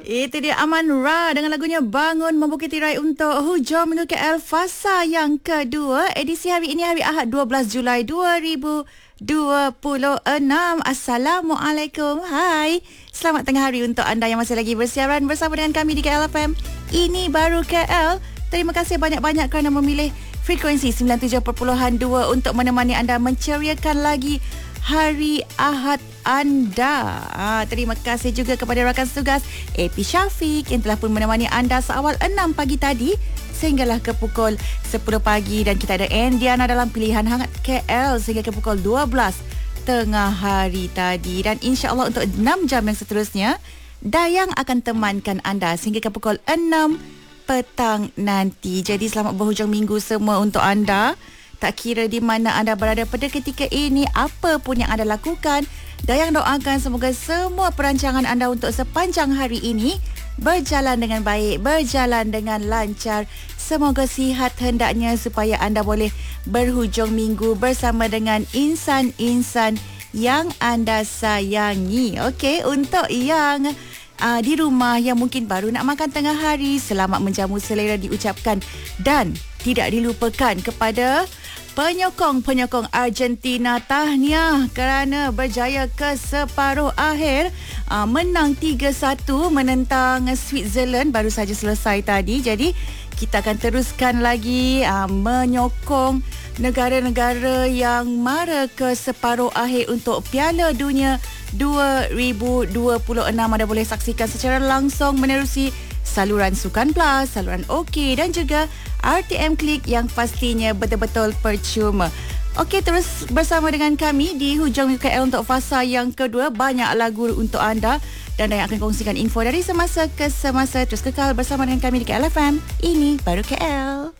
Itu dia Aman Ra dengan lagunya Bangun Membukit Tirai untuk hujung minggu KL Fasa yang kedua. Edisi hari ini hari Ahad 12 Julai 2026. Assalamualaikum. Hai. Selamat tengah hari untuk anda yang masih lagi bersiaran bersama dengan kami di KL FM. Ini baru KL. Terima kasih banyak-banyak kerana memilih frekuensi 97.2 untuk menemani anda menceriakan lagi hari Ahad anda. Terima kasih juga kepada rakan tugas AP Syafiq yang telah pun menemani anda seawal 6 pagi tadi sehinggalah ke pukul 10 pagi, dan kita ada Endiana dalam pilihan hangat KL sehingga ke pukul 12 tengah hari tadi, dan insya-Allah untuk 6 jam yang seterusnya Dayang akan temankan anda sehingga ke pukul 6 petang nanti. Jadi selamat berhujung minggu semua untuk anda. Tak kira di mana anda berada pada ketika ini, apa pun yang anda lakukan, Dayang doakan semoga semua perancangan anda untuk sepanjang hari ini berjalan dengan baik, berjalan dengan lancar. Semoga sihat hendaknya supaya anda boleh berhujung minggu bersama dengan insan-insan yang anda sayangi. Okey, untuk yang di rumah yang mungkin baru nak makan tengah hari, selamat menjamu selera diucapkan, dan tidak dilupakan kepada penyokong Argentina, tahniah kerana berjaya ke separuh akhir, menang 3-1 menentang Switzerland baru saja selesai tadi. Jadi kita akan teruskan lagi menyokong negara-negara yang mara ke separuh akhir untuk Piala Dunia 2026. Anda boleh saksikan secara langsung menerusi saluran Sukan Plus, saluran OK dan juga RTM Klik yang pastinya betul-betul percuma. Okey, terus bersama dengan kami di hujung KL untuk fasa yang kedua. Banyak lagu untuk anda dan yang akan kongsikan info dari semasa ke semasa. Terus kekal bersama dengan kami di KL FM. Ini baru KL.